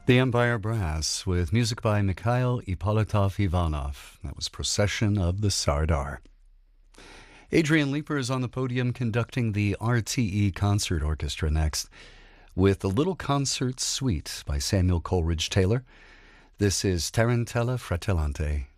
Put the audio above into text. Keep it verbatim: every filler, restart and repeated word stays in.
The Empire Brass with music by Mikhail Ippolitov Ivanov. That was Procession of the Sardar. Adrian Leeper is on the podium conducting the R T E Concert Orchestra next with the Little Concert Suite by Samuel Coleridge Taylor. This is Tarantella Fratellante.